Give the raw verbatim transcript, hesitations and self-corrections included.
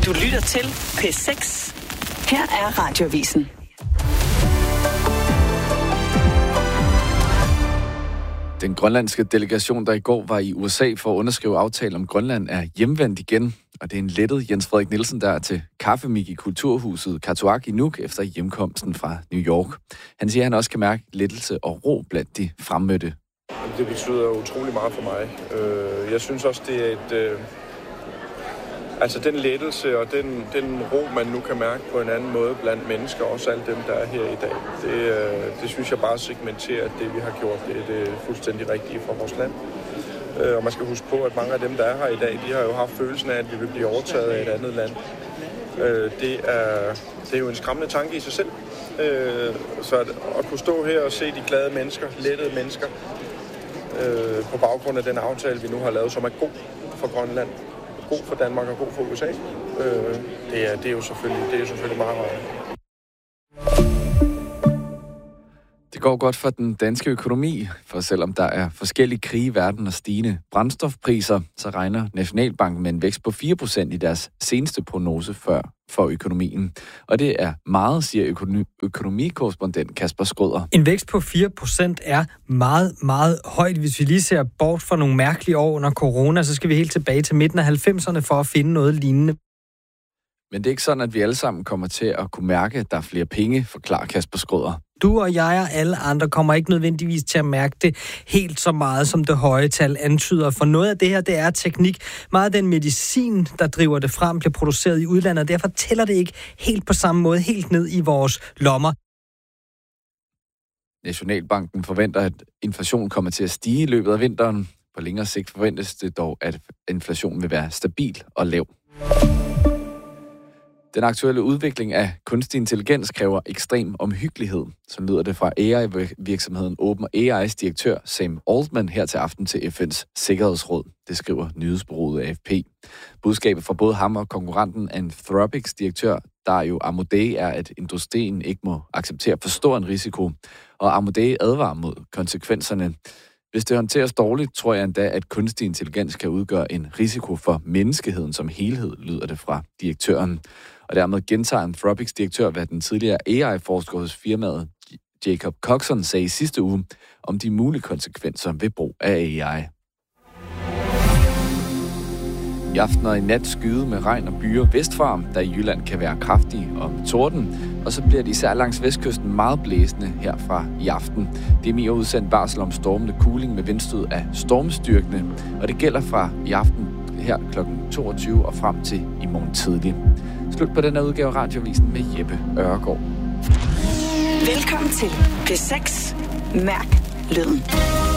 Du lytter til P seks. Her er Radioavisen. Den grønlandske delegation, der i går var i U S A for at underskrive aftale om Grønland, er hjemvendt igen. Og det er en lettet Jens Frederik Nielsen, der er til kaffemik i kulturhuset Qatuaq i Nuuk efter hjemkomsten fra New York. Han siger, at han også kan mærke lettelse og ro blandt de fremmødte. Det betyder utrolig meget for mig. Jeg synes også, det er et... Altså den lettelse og den, den ro, man nu kan mærke på en anden måde blandt mennesker, også alle dem, der er her i dag, det, det synes jeg bare segmenterer, at det vi har gjort, det er det fuldstændig rigtige for vores land. Og man skal huske på, at mange af dem, der er her i dag, de har jo haft følelsen af, at vi vil blive overtaget af et andet land. Det er, det er jo en skræmmende tanke i sig selv. Så at, at kunne stå her og se de glade mennesker, lettede mennesker, på baggrund af den aftale, vi nu har lavet, som er god for Grønland, god for Danmark og god for U S A. Øh, det, er, det, er jo selvfølgelig, det er jo selvfølgelig meget, meget. Det går godt for den danske økonomi, for selvom der er forskellige krige i verden og stigende brændstofpriser, så regner Nationalbanken med en vækst på fire procent i deres seneste prognose for, for økonomien. Og det er meget, siger økonomi, økonomikorrespondent Kasper Skrøder. En vækst på fire procent er meget, meget højt. Hvis vi lige ser bort fra nogle mærkelige år under corona, så skal vi helt tilbage til midten af halvfemserne for at finde noget lignende. Men det er ikke sådan, at vi alle sammen kommer til at kunne mærke, at der er flere penge, forklarer Kasper Skrøder. Du og jeg og alle andre kommer ikke nødvendigvis til at mærke det helt så meget, som det høje tal antyder. For noget af det her, det er teknik. Meget af den medicin, der driver det frem, bliver produceret i udlandet, og derfor tæller det ikke helt på samme måde, helt ned i vores lommer. Nationalbanken forventer, at inflationen kommer til at stige i løbet af vinteren. På længere sigt forventes det dog, at inflationen vil være stabil og lav. Den aktuelle udvikling af kunstig intelligens kræver ekstrem omhyggelighed. Så lyder det fra A I-virksomheden OpenAI's direktør Sam Altman her til aften til F N's Sikkerhedsråd. Det skriver nyhedsbureauet A F P. Budskabet fra både ham og konkurrenten Anthropics direktør Dario Amodei er, at industrien ikke må acceptere for stor en risiko. Og Amodei advarer mod konsekvenserne. Hvis det håndteres dårligt, tror jeg endda, at kunstig intelligens kan udgøre en risiko for menneskeheden som helhed, lyder det fra direktøren. Og dermed gentager Anthropics direktør, hvad den tidligere A I-forsker hos firmaet Jacob Coxon sagde i sidste uge om de mulige konsekvenser ved brug af A I. I aften og i nat skyde med regn og byer vestfra, der i Jylland kan være kraftige og med torden. Og så bliver det især langs vestkysten meget blæsende herfra i aften. D M I har udsendt varsel om stormende kuling med vindstød af stormstyrkende. Og det gælder fra i aften her klokken toogtyve og frem til i morgen tidlig. Slut på den her udgave af Radioavisen med Jeppe Ørgaard. Velkommen til P seks. Mærk lyden.